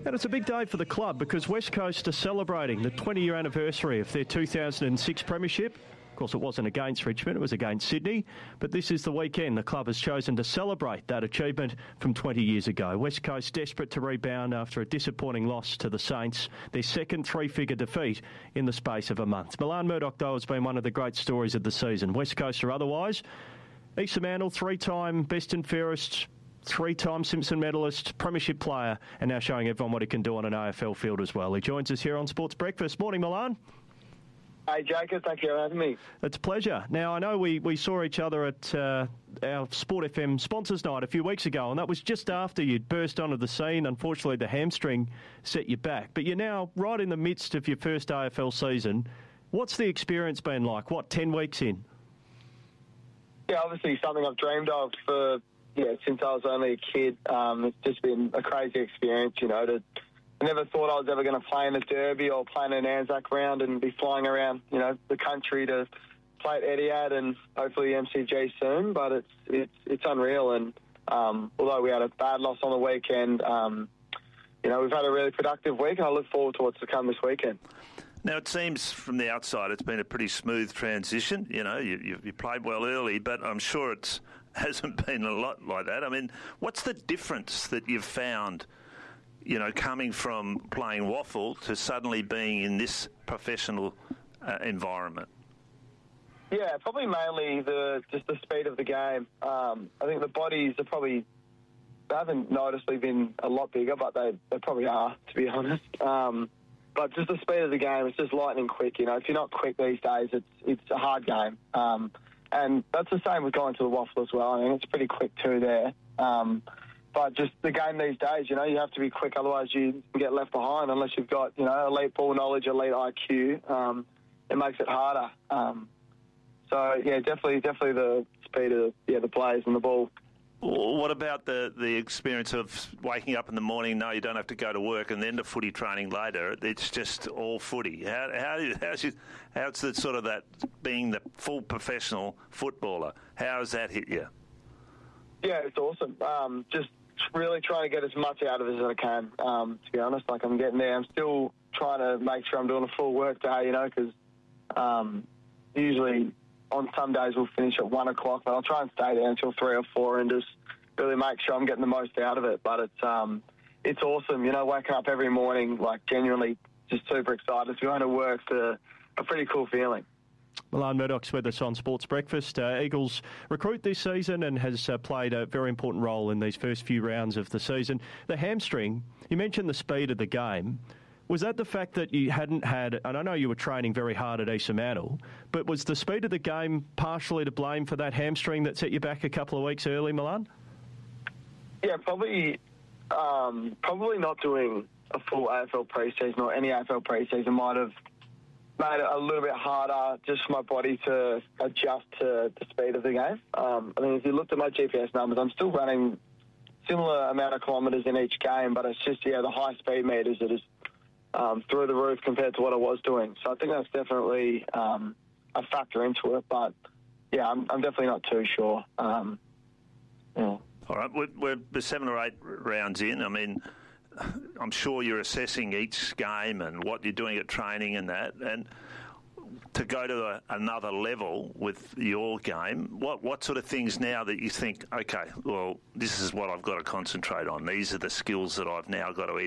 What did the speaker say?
And it's a big day for the club because West Coast are celebrating the 20-year anniversary of their 2006 premiership. Of course, it wasn't against Richmond, it was against Sydney. But this is the weekend the club has chosen to celebrate that achievement from 20 years ago. West Coast desperate to rebound after a disappointing loss to the Saints, their second three-figure defeat in the space of a month. Milan Murdoch, though, has been one of the great stories of the season. West Coast or otherwise. Issa Mandel, three-time best and fairest, three-time Simpson medalist, premiership player, and now showing everyone what he can do on an AFL field as well. He joins us here on Sports Breakfast. Morning, Milan. Hey, Jacob, thank you for having me. It's a pleasure. Now, I know we saw each other at our Sport FM Sponsors Night a few weeks ago, and that was just after you'd burst onto the scene. Unfortunately, the hamstring set you back. But you're now right in the midst of your first AFL season. What's the experience been like? 10 weeks in? Yeah, obviously something I've dreamed of since I was only a kid. It's just been a crazy experience, I never thought I was ever going to play in a derby or play in an Anzac round and be flying around, the country to play at Etihad and hopefully MCG soon. But it's unreal. And although we had a bad loss on the weekend, we've had a really productive week, and I look forward to what's to come this weekend. Now, it seems from the outside it's been a pretty smooth transition. You played well early, but I'm sure it hasn't been a lot like that. I mean, what's the difference that you've found, coming from playing WAFL to suddenly being in this professional environment? Yeah, probably mainly just the speed of the game. I think the bodies they haven't noticeably been a lot bigger, but they probably are, to be honest. But just the speed of the game, it's just lightning quick. If you're not quick these days, it's a hard game. And that's the same with going to the WAFL as well. I mean, it's pretty quick too there. But just the game these days, you have to be quick, otherwise you can get left behind unless you've got, elite ball knowledge, elite IQ. It makes it harder. So, yeah, definitely the speed of the players and the ball. What about the experience of waking up in the morning, no, you don't have to go to work, and then to footy training later? It's just all footy. How's the sort of that being the full professional footballer? How has that hit you? Yeah, it's awesome. Just really trying to get as much out of it as I can, to be honest. Like, I'm getting there. I'm still trying to make sure I'm doing a full work day, because usually on some days we'll finish at 1 o'clock, but I'll try and stay there until 3 or 4 and just really make sure I'm getting the most out of it. But it's awesome, waking up every morning, like, genuinely just super excited to go to work. A pretty cool feeling. Milan Murdoch's with us on Sports Breakfast. Eagles recruit this season and has played a very important role in these first few rounds of the season. The hamstring, you mentioned the speed of the game. Was that the fact that you hadn't had, and I know you were training very hard at Issa Mandel, but was the speed of the game partially to blame for that hamstring that set you back a couple of weeks early, Milan? Yeah, probably not doing a full AFL pre-season or any AFL pre-season might have made it a little bit harder just for my body to adjust to the speed of the game. I mean, if you looked at my GPS numbers, I'm still running similar amount of kilometres in each game, but it's just, the high speed meters that is through the roof compared to what I was doing. So I think that's definitely a factor into it. But, yeah, I'm definitely not too sure. Yeah. All right, we're 7 or 8 rounds in. I mean, I'm sure you're assessing each game and what you're doing at training and that. And to go to another level with your game, what sort of things now that you think, okay, well, this is what I've got to concentrate on. These are the skills that I've now got to